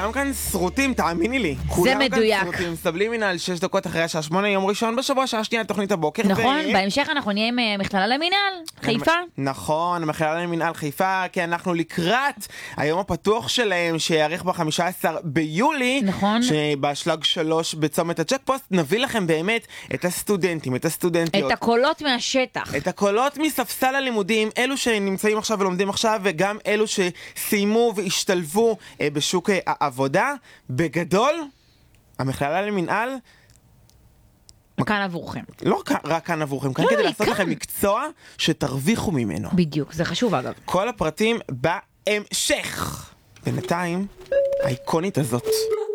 כולם כאן שרוטים, תאמיני לי. זה מדויק. כולם כאן שרוטים, סבלימינל 6 דקות אחרי השעה 8, יום ראשון בשבוע, שעה שנייה תוכנית הבוקר. נכון, בהמשך אנחנו נהיה עם מכללה למינהל, חיפה. נכון, מכללה למינהל חיפה, כי אנחנו לקראת היום הפתוח שלהם, שיערך ב-15 ביולי. נכון. שבשלג 3 בצומת הצ'קפוסט, נביא לכם באמת את הסטודנטים, את הסטודנטיות. את הקולות מהשטח. את הקולות מספסל הלימודים, אלו שנמצאים עכשיו ולומדים עכשיו, וגם אלו שסיימו והשתלבו בשוק העבודה. בגדול, המכללה למינהל כאן עבורכם. לא רק כאן עבורכם, כאן כדי לעשות לכם מקצוע שתרוויחו ממנו. בדיוק, זה חשוב אגב. כל הפרטים בהמשך. בינתיים, האיקונית הזאת.